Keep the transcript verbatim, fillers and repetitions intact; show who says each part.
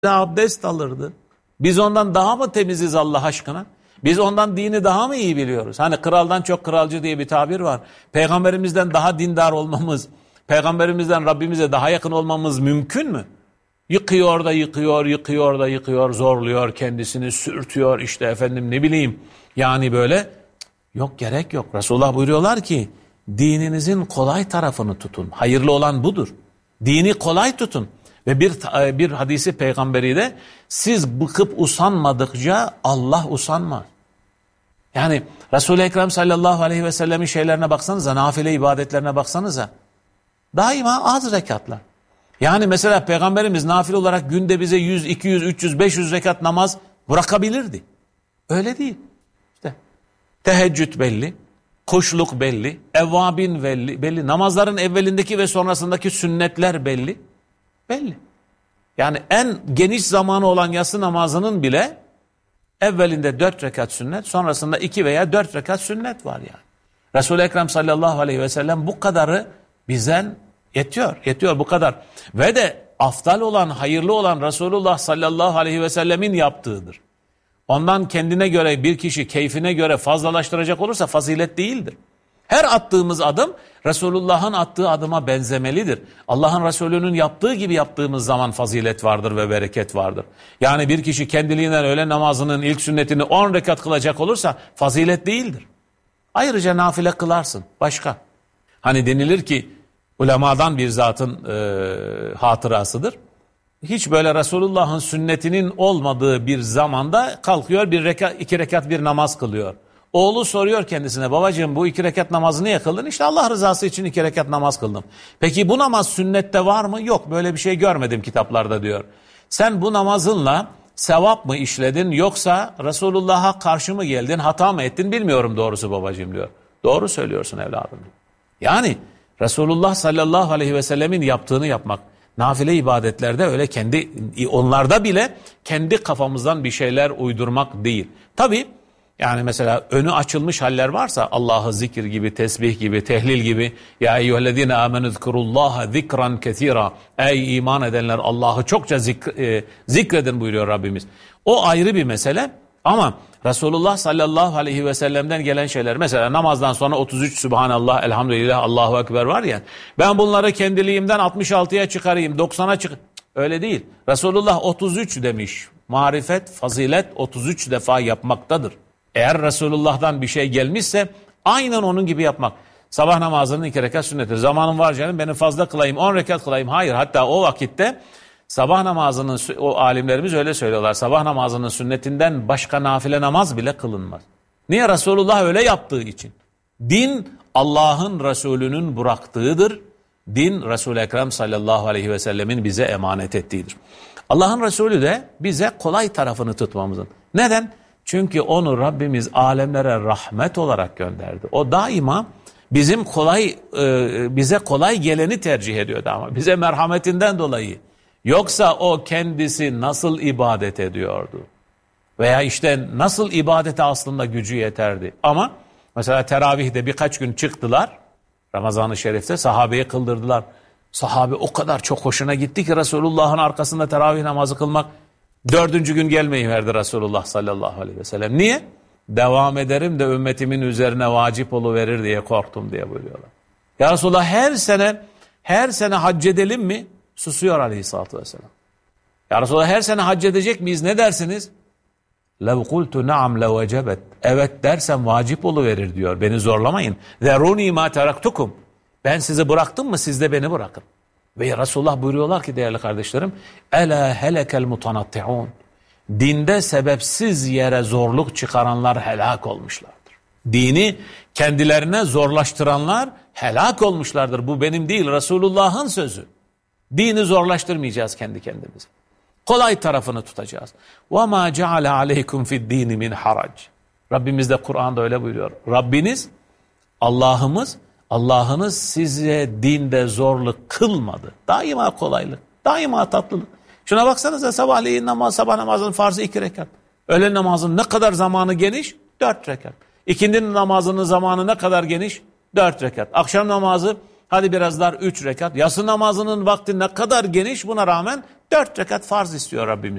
Speaker 1: abdest alırdı. Biz ondan daha mı temiziz Allah aşkına? Biz ondan dini daha mı iyi biliyoruz? Hani kraldan çok kralcı diye bir tabir var. Peygamberimizden daha dindar olmamız, peygamberimizden Rabbimize daha yakın olmamız mümkün mü? Yıkıyor da yıkıyor, yıkıyor da yıkıyor, zorluyor kendisini, sürtüyor işte efendim ne bileyim. Yani böyle yok, gerek yok. Resulullah buyuruyorlar ki dininizin kolay tarafını tutun. Hayırlı olan budur. Dini kolay tutun. Ve bir bir hadisi peygamberi de siz bıkıp usanmadıkça Allah usanmaz. Yani Resul-i Ekrem sallallahu aleyhi ve sellemin şeylerine baksanıza, nafile ibadetlerine baksanıza. Daima az rekatlar. Yani mesela peygamberimiz nafile olarak günde bize yüz, iki yüz, üç yüz, beş yüz rekat namaz bırakabilirdi. Öyle değil. İşte teheccüd belli, kuşluk belli, evvabin belli, belli. Namazların evvelindeki ve sonrasındaki sünnetler belli. Belli. Yani en geniş zamanı olan yatsı namazının bile evvelinde dört rekat sünnet, sonrasında iki veya dört rekat sünnet var yani. Resul-i Ekrem sallallahu aleyhi ve sellem bu kadarı bizden yetiyor. Yetiyor bu kadar. Ve de afdal olan, hayırlı olan Resulullah sallallahu aleyhi ve sellemin yaptığıdır. Ondan kendine göre bir kişi keyfine göre fazlalaştıracak olursa fazilet değildir. Her attığımız adım Resulullah'ın attığı adıma benzemelidir. Allah'ın Resulü'nün yaptığı gibi yaptığımız zaman fazilet vardır ve bereket vardır. Yani bir kişi kendiliğinden öğle namazının ilk sünnetini on rekat kılacak olursa fazilet değildir. Ayrıca nafile kılarsın. Başka. Hani denilir ki ulemadan bir zatın e, hatırasıdır. Hiç böyle Resulullah'ın sünnetinin olmadığı bir zamanda kalkıyor bir rekat, iki rekat bir namaz kılıyor. Oğlu soruyor kendisine, babacığım bu iki rekat namazı niye kıldın? İşte Allah rızası için iki rekat namaz kıldım. Peki bu namaz sünnette var mı? Yok, böyle bir şey görmedim kitaplarda diyor. Sen bu namazınla sevap mı işledin yoksa Resulullah'a karşı mı geldin, hata mı ettin bilmiyorum doğrusu babacığım diyor. Doğru söylüyorsun evladım. Yani Resulullah sallallahu aleyhi ve sellemin yaptığını yapmak. Nafile ibadetlerde öyle kendi, onlarda bile kendi kafamızdan bir şeyler uydurmak değil. Tabii yani mesela önü açılmış haller varsa Allah'ı zikir gibi, tesbih gibi, tehlil gibi. Ya eyyühellezine amenüzkurullaha zikran kesira. Ey iman edenler Allah'ı çokça zik, e, zikredin buyuruyor Rabbimiz. O ayrı bir mesele ama Resulullah sallallahu aleyhi ve sellem'den gelen şeyler. Mesela namazdan sonra otuz üç Subhanallah, Elhamdülillah, Allahu Ekber var ya. Ben bunları kendiliğimden altmış altıya çıkarayım, doksana çık. Öyle değil. Resulullah otuz üç demiş. Marifet, fazilet otuz üç defa yapmaktadır. Eğer Resulullah'dan bir şey gelmişse aynen onun gibi yapmak. Sabah namazının iki rekat sünneti. Zamanım var canım benim fazla kılayım, on rekat kılayım. Hayır, hatta o vakitte sabah namazının, o alimlerimiz öyle söylüyorlar. Sabah namazının sünnetinden başka nafile namaz bile kılınmaz. Niye? Resulullah öyle yaptığı için. Din Allah'ın Resulü'nün bıraktığıdır. Din Resul-i Ekrem sallallahu aleyhi ve sellemin bize emanet ettiğidir. Allah'ın Resulü de bize kolay tarafını tutmamızın. Neden? Çünkü onu Rabbimiz alemlere rahmet olarak gönderdi. O daima bizim kolay e, bize kolay geleni tercih ediyordu ama bize merhametinden dolayı. Yoksa o kendisi nasıl ibadet ediyordu? Veya işte nasıl ibadete aslında gücü yeterdi? Ama mesela teravihde birkaç gün çıktılar. Ramazan-ı Şerif'te sahabeyi kıldırdılar. Sahabe o kadar çok hoşuna gitti ki Resulullah'ın arkasında teravih namazı kılmak. Dördüncü gün gelmeyi verdi Resulullah sallallahu aleyhi ve sellem. Niye? Devam ederim de ümmetimin üzerine vacip oluverir diye korktum diye buyuruyorlar. Ya Resulullah her sene her sene hac edelim mi? Susuyor aleyhissalatü vesselam. Ya Resulullah her sene hac edecek miyiz? Ne dersiniz? لَوْ قُلْتُ نَعَمْ لَوَجَبَتْ Evet dersem vacip oluverir diyor. Beni zorlamayın. ذَرُونِي مَا تَرَكْتُكُمْ Ben sizi bıraktım mı siz de beni bırakın. Ve Resulullah buyuruyorlar ki değerli kardeşlerim, Ela helekel mutanatti'un. Dinde sebepsiz yere zorluk çıkaranlar helak olmuşlardır. Dini kendilerine zorlaştıranlar helak olmuşlardır. Bu benim değil, Resulullah'ın sözü. Dini zorlaştırmayacağız kendi kendimize. Kolay tarafını tutacağız. وَمَا جَعَلَ عَلَيْكُمْ فِي الدِّينِ مِنْ حَرَجٍ Rabbimiz de Kur'an'da öyle buyuruyor. Rabbiniz, Allah'ımız, Allah'ınız size dinde zorluk kılmadı. Daima kolaylık, daima tatlılık. Şuna baksanıza sabahleyin namaz, sabah namazının farzı iki rekat. Öğlen namazının ne kadar zamanı geniş? Dört rekat. İkindi namazının zamanı ne kadar geniş? Dört rekat. Akşam namazı Hadi biraz daha üç rekat. Yatsı namazının vakti ne kadar geniş, buna rağmen dört rekat farz istiyor Rabbimiz.